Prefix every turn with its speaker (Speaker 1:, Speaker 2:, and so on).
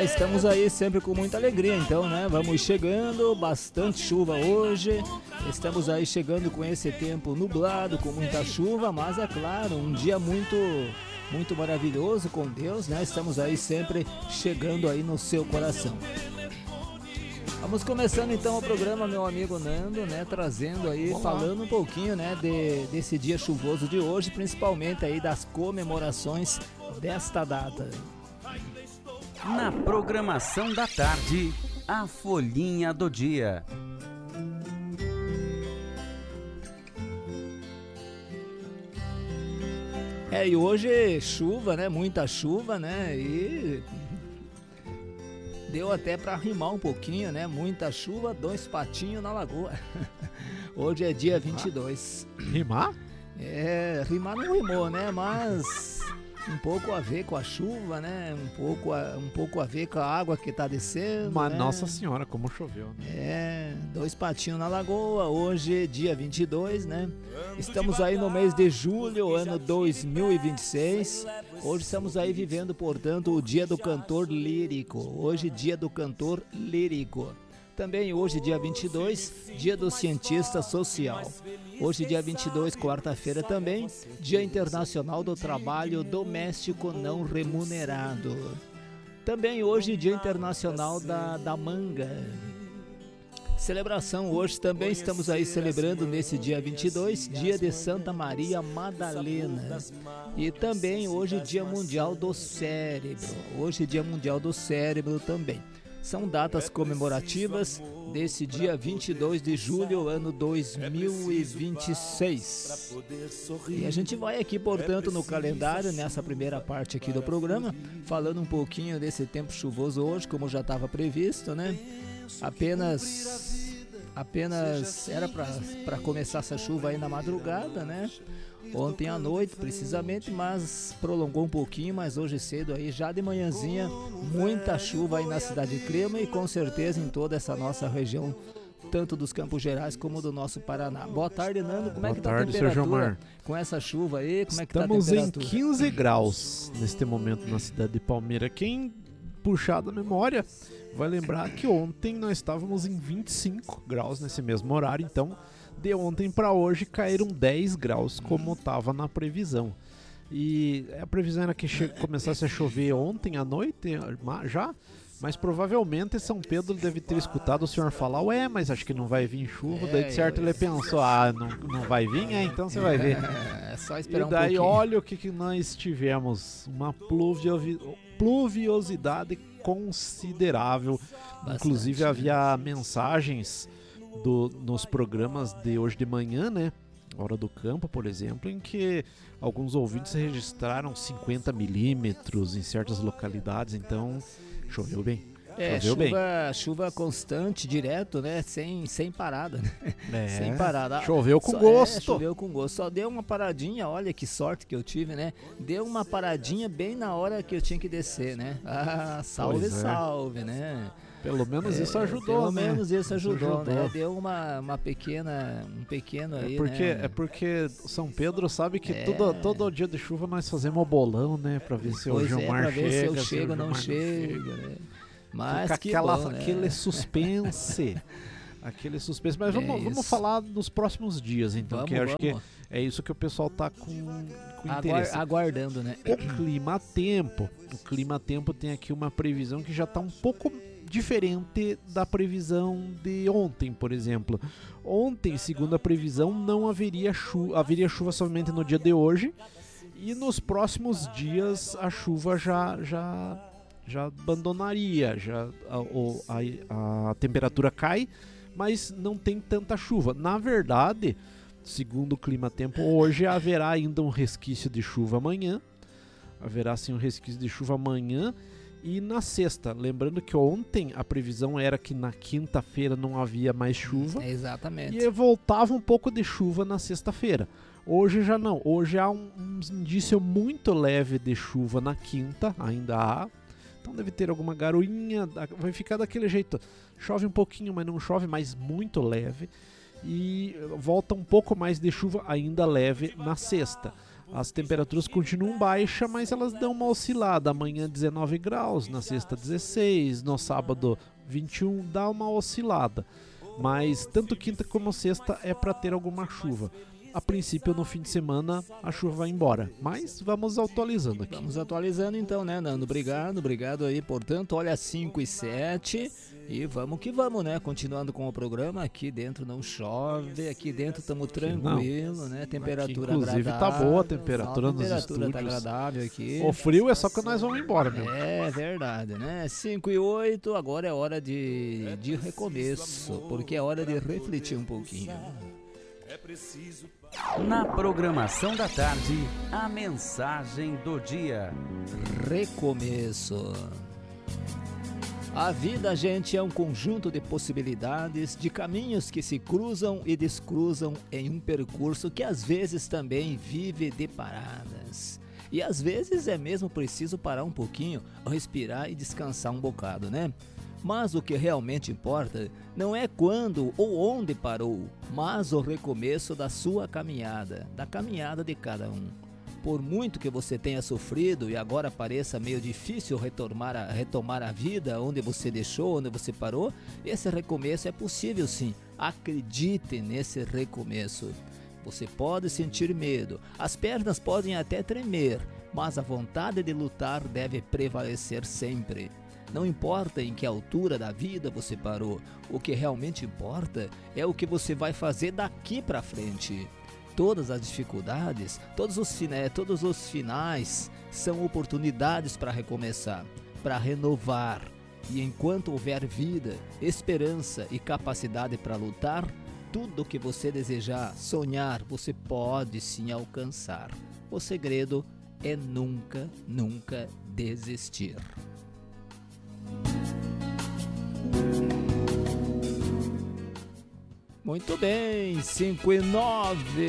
Speaker 1: Estamos aí sempre com muita alegria, então, né? Vamos chegando, bastante chuva hoje. Estamos aí chegando com esse tempo nublado, com muita chuva, mas é claro, um dia muito maravilhoso com Deus, né? Estamos aí sempre chegando aí no seu coração. Vamos começando então o programa, meu amigo Nando, né? Trazendo aí, falando um pouquinho, né? Desse dia chuvoso de hoje, principalmente aí das comemorações desta data.
Speaker 2: Na programação da tarde, a Folhinha do Dia.
Speaker 1: E hoje chuva, né? Muita chuva, né? E deu até pra rimar um pouquinho, né? Muita chuva, 2 patinhos na lagoa. Hoje é dia 22.
Speaker 3: Rimar?
Speaker 1: Rimar não rimou, né? Mas um pouco a ver com a chuva, né? Um pouco a ver com a água que tá descendo.
Speaker 3: Mas
Speaker 1: né?
Speaker 3: Nossa Senhora, como choveu, né?
Speaker 1: 2 patinhos na lagoa, hoje dia 22, né? Estamos aí no mês de julho, ano 2026. Hoje estamos aí vivendo, portanto, o dia do cantor lírico. Hoje, dia do cantor lírico. Também hoje, dia 22, dia do cientista social. Hoje, dia 22, quarta-feira também, dia internacional do trabalho doméstico não remunerado. Também hoje, dia internacional da manga. Celebração hoje também, estamos aí celebrando nesse dia 22, dia de Santa Maria Madalena. E também hoje, dia mundial do cérebro. Hoje, dia mundial do cérebro também. São datas comemorativas desse dia 22 de julho, ano 2026. E a gente vai aqui, portanto, no calendário, nessa primeira parte aqui do programa, falando um pouquinho desse tempo chuvoso hoje, como já estava previsto, né? Apenas era para começar essa chuva aí na madrugada, né? Ontem à noite, precisamente, mas prolongou um pouquinho, mas hoje cedo aí, já de manhãzinha, muita chuva aí na cidade de Crema e com certeza em toda essa nossa região, tanto dos Campos Gerais como do nosso Paraná. Boa tarde, Nando, como é que tá a temperatura com essa chuva aí? Como é que tá a temperatura?
Speaker 3: Estamos em 15 graus neste momento na cidade de Palmeira. Quem puxar da memória vai lembrar que ontem nós estávamos em 25 graus nesse mesmo horário, então de ontem para hoje caíram 10 graus, como estava na previsão. E a previsão era que começasse a chover ontem à noite já, mas provavelmente São Pedro deve ter escutado o senhor falar, mas acho que não vai vir chuva, daí de certo ele pensou, não vai vir, então você vai ver.
Speaker 1: É só esperar
Speaker 3: um pouquinho. E daí olha o que nós tivemos, uma pluviosidade considerável. Bastante. Inclusive havia mensagens nos programas de hoje de manhã, né? Hora do Campo, por exemplo, em que alguns ouvintes registraram 50 milímetros em certas localidades, então choveu bem.
Speaker 1: Chuva constante, direto, né? Sem parada, né? Sem parada.
Speaker 3: Choveu com gosto.
Speaker 1: Choveu com gosto. Só deu uma paradinha, olha que sorte que eu tive, né? Deu uma paradinha bem na hora que eu tinha que descer, né? Salve, né?
Speaker 3: Pelo menos isso ajudou,
Speaker 1: pelo menos isso ajudou, né? Deu um pequeno aí,
Speaker 3: É porque São Pedro sabe que todo dia de chuva nós fazemos bolão, né? Pra ver se o Gilmar chega.
Speaker 1: Pra ver se eu chego ou não chega, né? Mas
Speaker 3: fica aquele suspense. Aquele suspense. Mas vamos falar nos próximos dias, então, que eu acho que é isso que o pessoal tá com interesse.
Speaker 1: Aguardando, né?
Speaker 3: O clima-tempo tem aqui uma previsão que já tá um pouco diferente da previsão de ontem, por exemplo. Ontem, segundo a previsão, não haveria chuva somente no dia de hoje, e nos próximos dias a chuva já abandonaria, a temperatura cai, mas não tem tanta chuva. Na verdade, segundo o clima-tempo, hoje haverá ainda um resquício de chuva amanhã. Haverá sim um resquício de chuva amanhã e na sexta. Lembrando que ontem a previsão era que na quinta-feira não havia mais chuva.
Speaker 1: Exatamente.
Speaker 3: E voltava um pouco de chuva na sexta-feira. Hoje já não. Hoje há um indício muito leve de chuva na quinta, ainda há. Então deve ter alguma garoinha, vai ficar daquele jeito. Chove um pouquinho, mas não chove, mas muito leve. E volta um pouco mais de chuva, ainda leve, na sexta. As temperaturas continuam baixas, mas elas dão uma oscilada. Amanhã 19 graus, na sexta 16, no sábado 21, dá uma oscilada. Mas tanto quinta como sexta é para ter alguma chuva. A princípio, no fim de semana, a chuva vai embora. Mas vamos atualizando aqui.
Speaker 1: Vamos atualizando então, né, Nando? Obrigado aí. Portanto, olha, 5 e 7. E vamos que vamos, né? Continuando com o programa. Aqui dentro não chove. Aqui dentro estamos tranquilo, né? Temperatura
Speaker 3: aqui, inclusive,
Speaker 1: agradável.
Speaker 3: Tá boa a temperatura nos estúdios.
Speaker 1: Temperatura tá agradável aqui.
Speaker 3: O frio é só que nós vamos embora, meu.
Speaker 1: É verdade, né? 5 e 8. Agora é hora de recomeço. Porque é hora de refletir um pouquinho.
Speaker 2: Na programação da tarde, a mensagem do dia.
Speaker 1: Recomeço. A vida, gente, é um conjunto de possibilidades, de caminhos que se cruzam e descruzam em um percurso que às vezes também vive de paradas. E às vezes é mesmo preciso parar um pouquinho, respirar e descansar um bocado, né? Mas o que realmente importa não é quando ou onde parou, mas o recomeço da sua caminhada, da caminhada de cada um. Por muito que você tenha sofrido e agora pareça meio difícil retomar a vida onde você deixou, onde você parou, esse recomeço é possível sim. Acredite nesse recomeço. Você pode sentir medo, as pernas podem até tremer, mas a vontade de lutar deve prevalecer sempre. Não importa em que altura da vida você parou, o que realmente importa é o que você vai fazer daqui para frente. Todas as dificuldades, todos os finais são oportunidades para recomeçar, para renovar. E enquanto houver vida, esperança e capacidade para lutar, tudo o que você desejar, sonhar, você pode sim alcançar. O segredo é nunca, nunca desistir. Muito bem, 5 e 9.